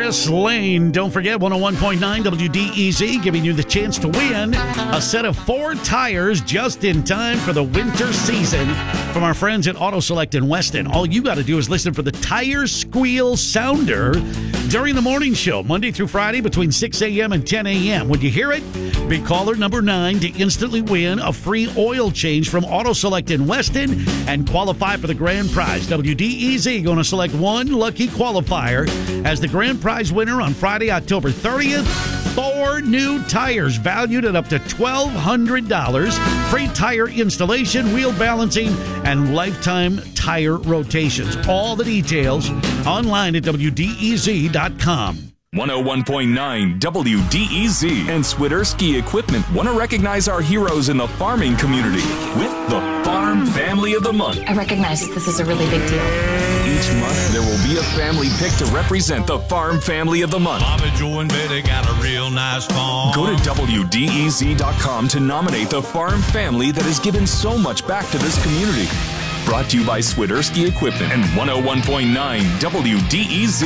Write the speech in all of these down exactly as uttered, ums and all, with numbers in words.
Jess Lane. Don't forget, one oh one point nine W D E Z giving you the chance to win a set of four tires just in time for the winter season from our friends at Auto Select in Weston. All you got to do is listen for the Tire Squeal Sounder during the morning show, Monday through Friday between six a.m. and ten a.m. When you hear it, be caller number nine to instantly win a free oil change from Auto Select in Weston and qualify for the grand prize. W D E Z going to select one lucky qualifier as the grand prize winner on Friday, October thirtieth. Four new tires valued at up to twelve hundred dollars. Free tire installation, wheel balancing, and lifetime tire rotations. All the details online at W D E Z dot com. one oh one point nine W D E Z and Swiderski Equipment want to recognize our heroes in the farming community with the Farm Family of the Month. I recognize that this is a really big deal. Each month, there will be a family pick to represent the Farm Family of the Month. Bobby, Joe, and Betty got a real nice farm. Go to W D E Z dot com to nominate the farm family that has given so much back to this community. Brought to you by Swiderski Equipment and one oh one point nine W D E Z.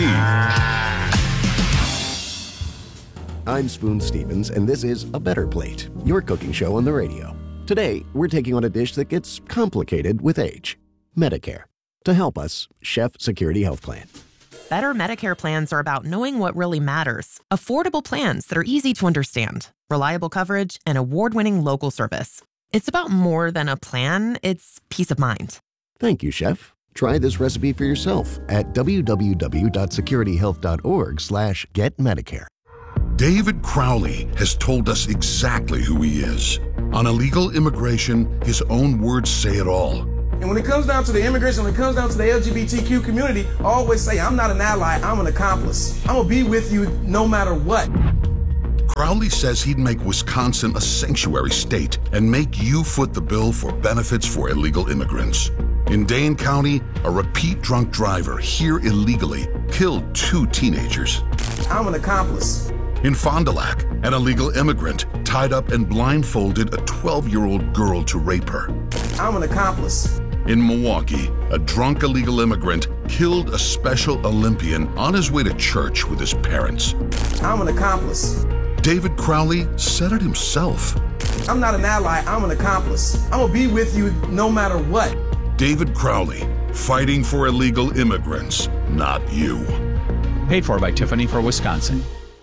I'm Spoon Stevens, and this is A Better Plate, your cooking show on the radio. Today, we're taking on a dish that gets complicated with age, Medicare. To help us, Chef Security Health Plan. Better Medicare plans are about knowing what really matters. Affordable plans that are easy to understand, reliable coverage, and award-winning local service. It's about more than a plan, it's peace of mind. Thank you, Chef. Try this recipe for yourself at w w w dot security health dot org slash get medicare. David Crowley has told us exactly who he is. On illegal immigration, his own words say it all. And when it comes down to the immigration, when it comes down to the L G B T Q community, I always say, I'm not an ally, I'm an accomplice. I'm going to be with you no matter what. Crowley says he'd make Wisconsin a sanctuary state and make you foot the bill for benefits for illegal immigrants. In Dane County, a repeat drunk driver here illegally killed two teenagers. I'm an accomplice. In Fond du Lac, an illegal immigrant tied up and blindfolded a twelve-year-old girl to rape her. I'm an accomplice. In Milwaukee, a drunk illegal immigrant killed a Special Olympian on his way to church with his parents. I'm an accomplice. David Crowley said it himself. I'm not an ally, I'm an accomplice. I'm going to be with you no matter what. David Crowley, fighting for illegal immigrants, not you. Paid for by Tiffany for Wisconsin.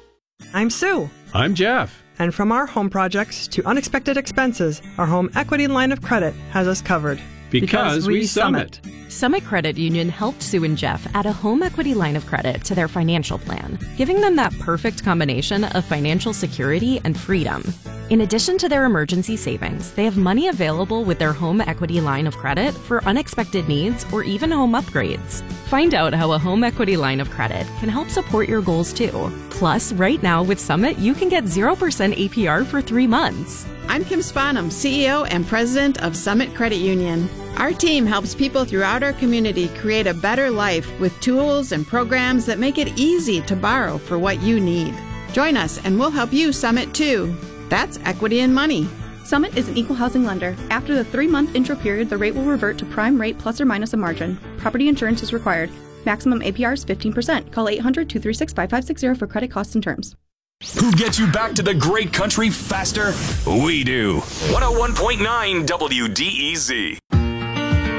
I'm Sue. I'm Jeff. And from our home projects to unexpected expenses, our home equity line of credit has us covered. Because, because we, we Summit. Summit Credit Union helped Sue and Jeff add a home equity line of credit to their financial plan, giving them that perfect combination of financial security and freedom. In addition to their emergency savings, they have money available with their home equity line of credit for unexpected needs or even home upgrades. Find out how a home equity line of credit can help support your goals too. Plus, right now with Summit, you can get zero percent A P R for three months. I'm Kim Spanum, C E O and President of Summit Credit Union. Our team helps people throughout our community create a better life with tools and programs that make it easy to borrow for what you need. Join us and we'll help you Summit too. That's equity and money. Summit is an equal housing lender. After the three-month intro period, the rate will revert to prime rate plus or minus a margin. Property insurance is required. Maximum A P R is fifteen percent. Call eight hundred, two three six, five five six zero for credit costs and terms. Who gets you back to the great country faster? We do. one oh one point nine W D E Z.